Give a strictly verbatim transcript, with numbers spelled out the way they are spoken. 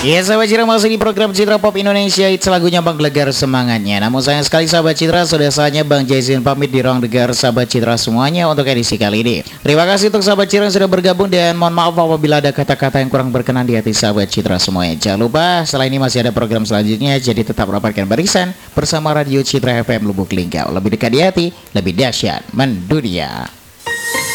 Ya sahabat Citra, masih di program Citra Pop Indonesia. Itu lagunya Bang Legar semangatnya. Namun sayang sekali sahabat Citra, sudah saatnya Bang Jason pamit di ruang dengar sahabat Citra semuanya untuk edisi kali ini. Terima kasih untuk sahabat Citra yang sudah bergabung, dan mohon maaf apabila ada kata-kata yang kurang berkenan di hati sahabat Citra semuanya. Jangan lupa setelah ini masih ada program selanjutnya, jadi tetap rapatkan barisan bersama Radio Citra F M Lubuk Linggau. Lebih dekat di hati, lebih dahsyat mendunia.